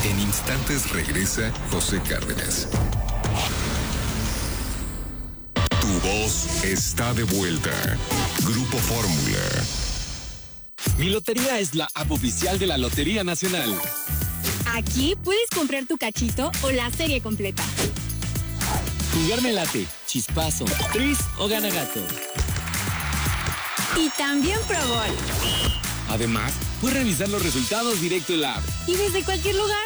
En instantes regresa José Cárdenas. Tu voz está de vuelta. Grupo Fórmula. Mi Lotería es la app oficial de la Lotería Nacional. Aquí puedes comprar tu cachito o la serie completa. Jugarme late, chispazo, tris o gana gato. Y también Pro Bowl. Además, puedes revisar los resultados directo en la app. Y desde cualquier lugar.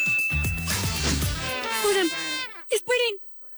Oigan, esperen.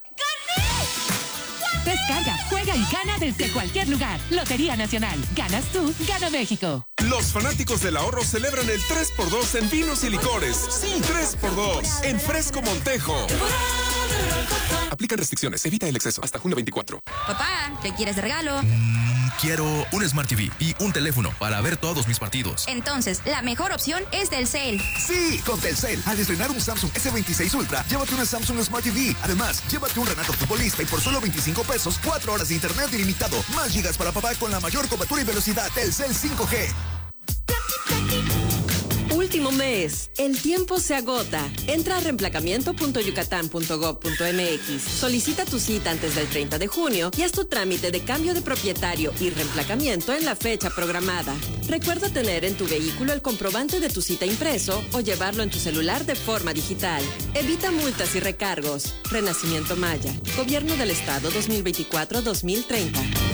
Descarga, juega y gana desde cualquier lugar. Lotería Nacional. Ganas tú, gana México. Los fanáticos del ahorro celebran el 3x2 en vinos y licores. Sí, 3x2 en Fresco Montejo. Aplican restricciones, evita el exceso. Hasta junio 24. Papá, ¿qué quieres de regalo? Quiero un Smart TV y un teléfono para ver todos mis partidos. Entonces, la mejor opción es Telcel. Sí, con Telcel. Al estrenar un Samsung S26 Ultra, llévate una Samsung Smart TV. Además, llévate un Renato Futbolista y por solo 25 pesos, 4 horas de internet ilimitado. Más gigas para papá con la mayor cobertura y velocidad. Telcel 5G. Último mes. El tiempo se agota. Entra a reemplacamiento.yucatán.gov.mx. Solicita tu cita antes del 30 de junio y haz tu trámite de cambio de propietario y reemplacamiento en la fecha programada. Recuerda tener en tu vehículo el comprobante de tu cita impreso o llevarlo en tu celular de forma digital. Evita multas y recargos. Renacimiento Maya. Gobierno del Estado 2024-2030.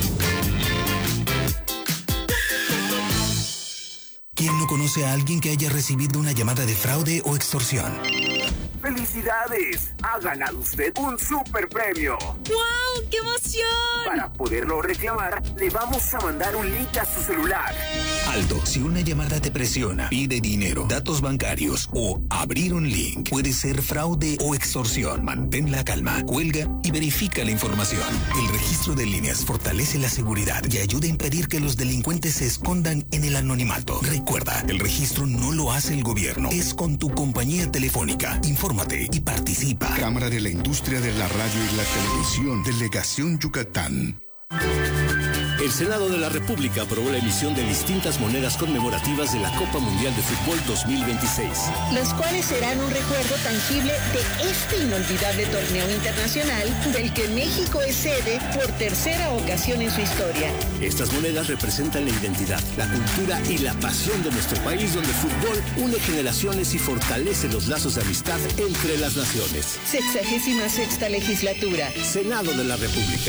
¿Quién no conoce a alguien que haya recibido una llamada de fraude o extorsión? ¡Felicidades! Ha ganado usted un super premio. ¡Wow! ¡Qué emoción! Para poderlo reclamar, le vamos a mandar un link a su celular. Alto, si una llamada te presiona, pide dinero, datos bancarios o abrir un link, puede ser fraude o extorsión. Mantén la calma, cuelga y verifica la información. El registro de líneas fortalece la seguridad y ayuda a impedir que los delincuentes se escondan en el anonimato. Recuerda, el registro no lo hace el gobierno, es con tu compañía telefónica. Infórmate y participa. Cámara de la Industria de la Radio y la Televisión, Delegación Yucatán. El Senado de la República aprobó la emisión de distintas monedas conmemorativas de la Copa Mundial de Fútbol 2026. Las cuales serán un recuerdo tangible de este inolvidable torneo internacional del que México es sede por tercera ocasión en su historia. Estas monedas representan la identidad, la cultura y la pasión de nuestro país, donde el fútbol une generaciones y fortalece los lazos de amistad entre las naciones. 66ª legislatura. Senado de la República.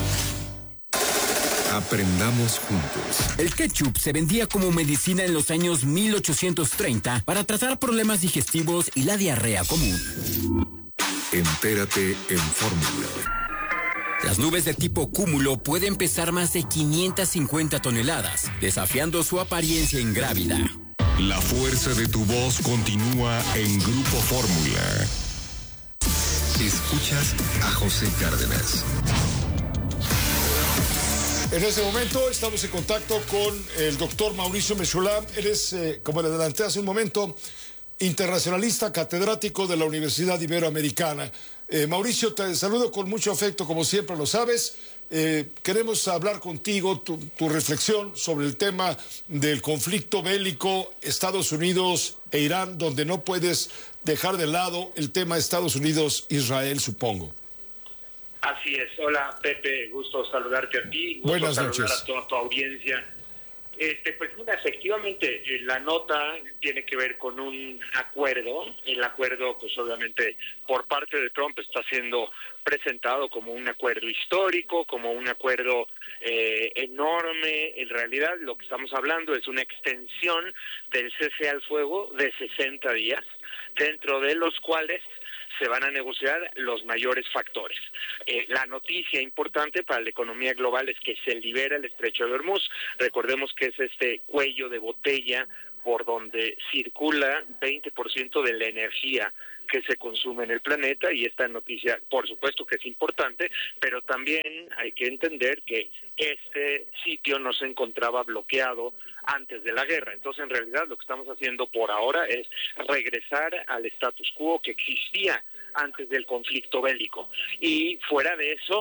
Aprendamos juntos. El ketchup se vendía como medicina en los años 1830 para tratar problemas digestivos y la diarrea común. Entérate en Fórmula. Las nubes de tipo cúmulo pueden pesar más de 550 toneladas, desafiando su apariencia ingrávida. La fuerza de tu voz continúa en Grupo Fórmula. Escuchas a José Cárdenas. En este momento estamos en contacto con el doctor Mauricio Meschoulam. Eres, como le adelanté hace un momento, internacionalista catedrático de la Universidad Iberoamericana. Mauricio, te saludo con mucho afecto, como siempre lo sabes. Queremos hablar contigo, tu reflexión sobre el tema del conflicto bélico Estados Unidos e Irán, donde no puedes dejar de lado el tema Estados Unidos-Israel, supongo. Así es. Hola, Pepe, gusto saludarte a ti, gusto Buenas saludar noches a toda tu audiencia. Pues mira, efectivamente, la nota tiene que ver con un acuerdo. El acuerdo, pues obviamente, por parte de Trump está siendo presentado como un acuerdo histórico, como un acuerdo enorme. En realidad, lo que estamos hablando es una extensión del cese al fuego de 60 días, dentro de los cuales se van a negociar los mayores factores. La noticia importante para la economía global es que se libera el estrecho de Hormuz. Recordemos que es este cuello de botella por donde circula 20% de la energía que se consume en el planeta, y esta noticia, por supuesto que es importante, pero también hay que entender que este sitio no se encontraba bloqueado antes de la guerra. Entonces, en realidad, lo que estamos haciendo por ahora es regresar al status quo que existía antes del conflicto bélico. Y fuera de eso,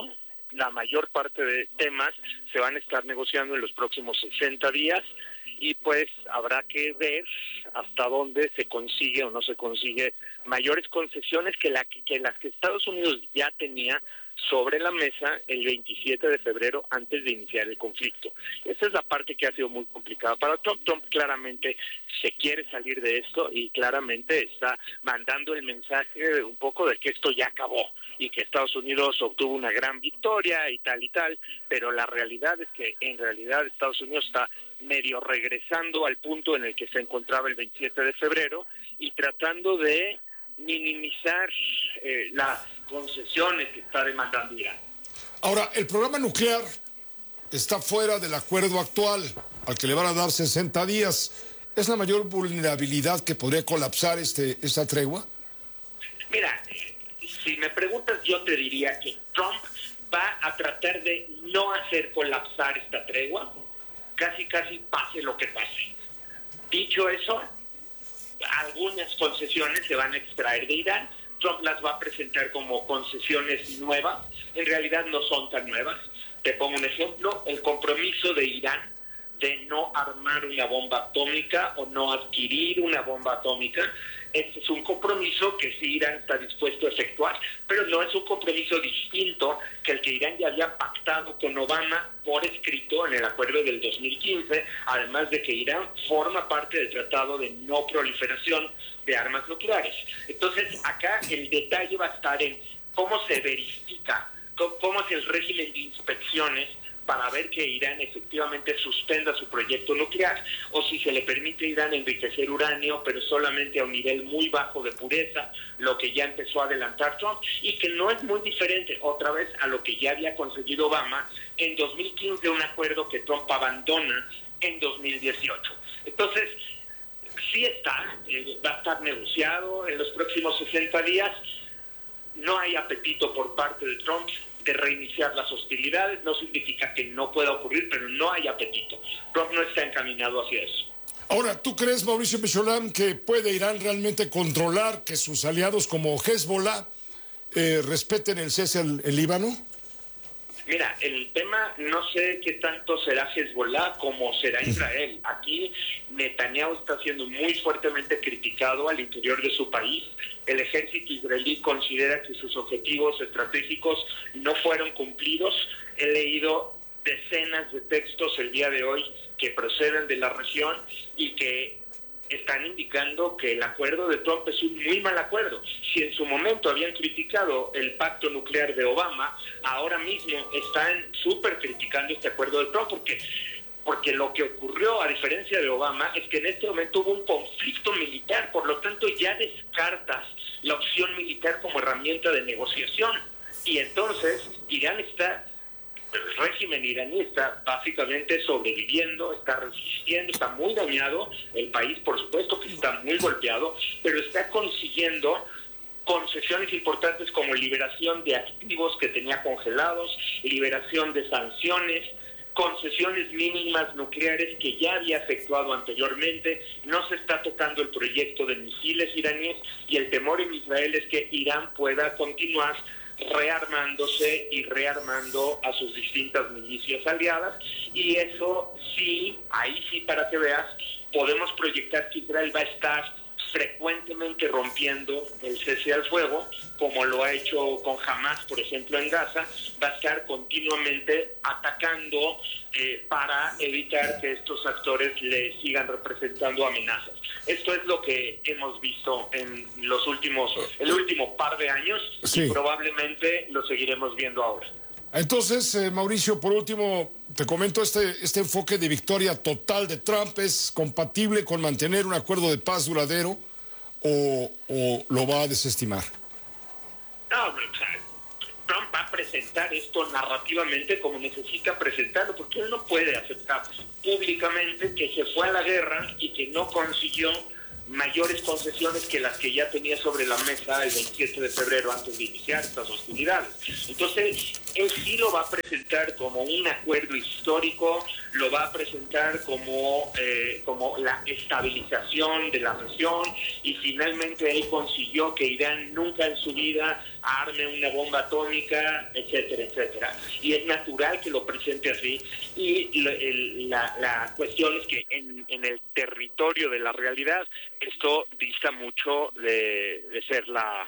la mayor parte de temas se van a estar negociando en los próximos 60 días y pues habrá que ver hasta dónde se consigue o no se consigue mayores concesiones que las que Estados Unidos ya tenía sobre la mesa el 27 de febrero antes de iniciar el conflicto. Esa es la parte que ha sido muy complicada para Trump. Trump claramente se quiere salir de esto y claramente está mandando el mensaje un poco de que esto ya acabó y que Estados Unidos obtuvo una gran victoria y tal, pero la realidad es que en realidad Estados Unidos está medio regresando al punto en el que se encontraba el 27 de febrero y tratando de minimizar las concesiones que está demandando Irán. Ahora, el programa nuclear está fuera del acuerdo actual, al que le van a dar 60 días. ¿Es la mayor vulnerabilidad que podría colapsar esta tregua? Mira, si me preguntas, yo te diría que Trump va a tratar de no hacer colapsar esta tregua, casi pase lo que pase. Dicho eso, algunas concesiones se van a extraer de Irán. Trump las va a presentar como concesiones nuevas. En realidad no son tan nuevas. Te pongo un ejemplo, el compromiso de Irán de no armar una bomba atómica o no adquirir una bomba atómica. Este es un compromiso que sí Irán está dispuesto a efectuar, pero no es un compromiso distinto que el que Irán ya había pactado con Obama por escrito en el acuerdo del 2015, además de que Irán forma parte del Tratado de No Proliferación de Armas Nucleares. Entonces, acá el detalle va a estar en cómo se verifica, cómo es el régimen de inspecciones para ver que Irán efectivamente suspenda su proyecto nuclear, o si se le permite a Irán enriquecer uranio, pero solamente a un nivel muy bajo de pureza, lo que ya empezó a adelantar Trump, y que no es muy diferente, otra vez, a lo que ya había conseguido Obama en 2015, un acuerdo que Trump abandona en 2018. Entonces, sí va a estar negociado en los próximos 60 días, no hay apetito por parte de Trump de reiniciar las hostilidades, no significa que no pueda ocurrir, pero no hay apetito. Trump no está encaminado hacia eso. Ahora, ¿tú crees, Mauricio Meshulam, que puede Irán realmente controlar que sus aliados como Hezbollah respeten el cese en Líbano? Mira, el tema no sé qué tanto será Hezbollah como será Israel. Aquí Netanyahu está siendo muy fuertemente criticado al interior de su país. El ejército israelí considera que sus objetivos estratégicos no fueron cumplidos. He leído decenas de textos el día de hoy que proceden de la región y que están indicando que el acuerdo de Trump es un muy mal acuerdo. Si en su momento habían criticado el pacto nuclear de Obama, ahora mismo están súper criticando este acuerdo de Trump porque lo que ocurrió, a diferencia de Obama, es que en este momento hubo un conflicto militar, por lo tanto ya descartas la opción militar como herramienta de negociación. Y entonces el régimen iraní está básicamente sobreviviendo, está resistiendo, está muy dañado, el país por supuesto que está muy golpeado, pero está consiguiendo concesiones importantes como liberación de activos que tenía congelados, liberación de sanciones, concesiones mínimas nucleares que ya había efectuado anteriormente. No se está tocando el proyecto de misiles iraníes y el temor en Israel es que Irán pueda continuar rearmándose y rearmando a sus distintas milicias aliadas, y eso sí, ahí sí, para que veas, podemos proyectar que Israel va a estar frecuentemente rompiendo el cese al fuego, como lo ha hecho con Hamas, por ejemplo, en Gaza. Va a estar continuamente atacando para evitar que estos actores le sigan representando amenazas. Esto es lo que hemos visto en el último par de años, sí, y probablemente lo seguiremos viendo ahora. Entonces, Mauricio, por último, te comento, este enfoque de victoria total de Trump es compatible con mantener un acuerdo de paz duradero o lo va a desestimar. No, Trump va a presentar esto narrativamente como necesita presentarlo, porque él no puede aceptar públicamente que se fue a la guerra y que no consiguió mayores concesiones que las que ya tenía sobre la mesa el 27 de febrero antes de iniciar estas hostilidades. Entonces, él sí lo va a presentar como un acuerdo histórico, lo va a presentar como la estabilización de la región, y finalmente él consiguió que Irán nunca en su vida arme una bomba atómica, etcétera, etcétera. Y es natural que lo presente así. Y la cuestión es que en el territorio de la realidad esto dista mucho de ser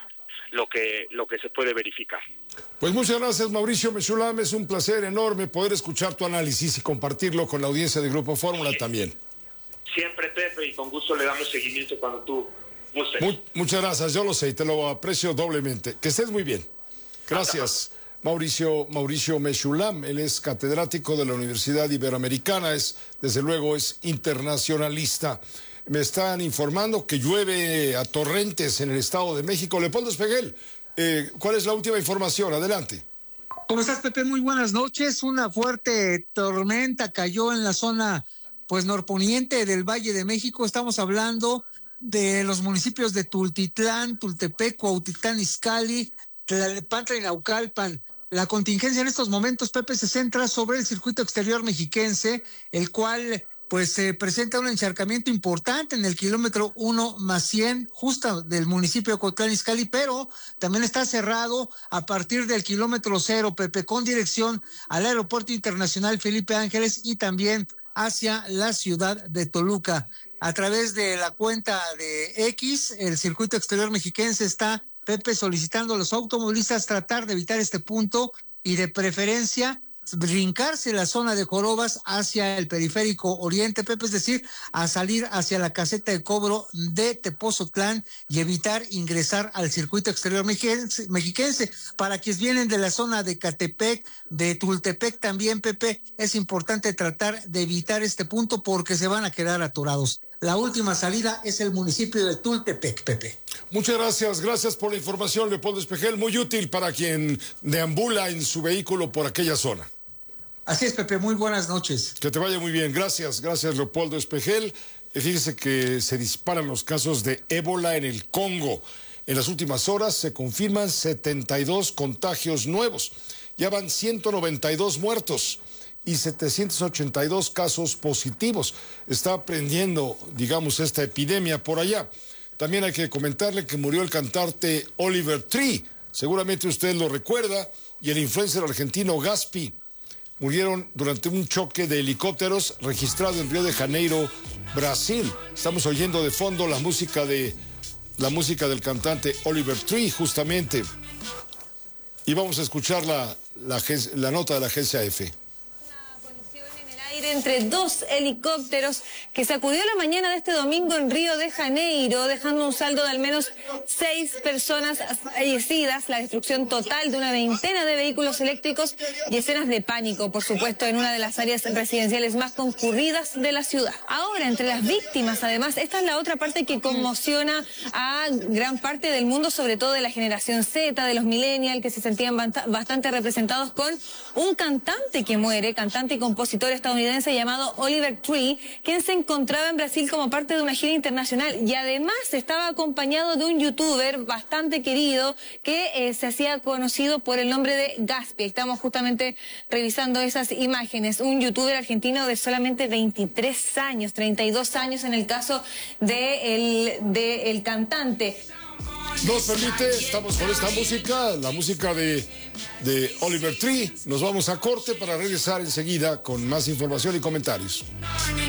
lo que se puede verificar. Pues muchas gracias, Mauricio Meshulam. Es un placer enorme poder escuchar tu análisis y compartirlo con la audiencia de Grupo Fórmula también. Siempre, Pepe, y con gusto le damos seguimiento cuando tú gustes. Muchas gracias, yo lo sé y te lo aprecio doblemente. Que estés muy bien. Gracias, Mauricio Meshulam. Él es catedrático de la Universidad Iberoamericana, desde luego es internacionalista. Me están informando que llueve a torrentes en el Estado de México. Leopoldo Espeguel, ¿cuál es la última información? Adelante. ¿Cómo estás, Pepe? Muy buenas noches. Una fuerte tormenta cayó en la zona norponiente del Valle de México. Estamos hablando de los municipios de Tultitlán, Tultepec, Cuautitlán Izcalli, Tlalnepantla y Naucalpan. La contingencia en estos momentos, Pepe, se centra sobre el circuito exterior mexiquense, el cual se presenta un encharcamiento importante en el kilómetro 1+100, justo del municipio de Cuautitlán Izcalli, pero también está cerrado a partir del kilómetro 0, Pepe, con dirección al Aeropuerto Internacional Felipe Ángeles y también hacia la ciudad de Toluca. A través de la cuenta de X, el circuito exterior mexiquense está, Pepe, solicitando a los automovilistas tratar de evitar este punto y de preferencia brincarse la zona de Jorobas hacia el periférico oriente, Pepe, es decir, a salir hacia la caseta de cobro de Tepozotlán y evitar ingresar al circuito exterior mexiquense. Para quienes vienen de la zona de Catepec, de Tultepec también, Pepe, es importante tratar de evitar este punto porque se van a quedar atorados. La última salida es el municipio de Tultepec, Pepe. Muchas gracias por la información, Leopoldo Espejel, muy útil para quien deambula en su vehículo por aquella zona. Así es, Pepe, muy buenas noches. Que te vaya muy bien, gracias Leopoldo Espejel. Fíjese que se disparan los casos de ébola en el Congo. En las últimas horas se confirman 72 contagios nuevos, ya van 192 muertos y 782 casos positivos. Está aprendiendo, esta epidemia por allá. También hay que comentarle que murió el cantante Oliver Tree, seguramente usted lo recuerda, y el influencer argentino Gaspi. Murieron durante un choque de helicópteros registrado en Río de Janeiro, Brasil. Estamos oyendo de fondo la música del cantante Oliver Tree, justamente. Y vamos a escuchar la nota de la agencia EFE. Entre dos helicópteros que sacudió la mañana de este domingo en Río de Janeiro, dejando un saldo de al menos 6 personas fallecidas, la destrucción total de una veintena de vehículos eléctricos y escenas de pánico, por supuesto, en una de las áreas residenciales más concurridas de la ciudad. Ahora, entre las víctimas, además, esta es la otra parte que conmociona a gran parte del mundo, sobre todo de la generación Z, de los millennials, que se sentían bastante representados con un cantante que muere, cantante y compositor estadounidense llamado Oliver Tree, quien se encontraba en Brasil como parte de una gira internacional y además estaba acompañado de un youtuber bastante querido que se hacía conocido por el nombre de Gaspi. Estamos justamente revisando esas imágenes. Un youtuber argentino de solamente 23 años, 32 años en el caso de el cantante. Nos permite, estamos con esta música, la música de Oliver Tree. Nos vamos a corte para regresar enseguida con más información y comentarios.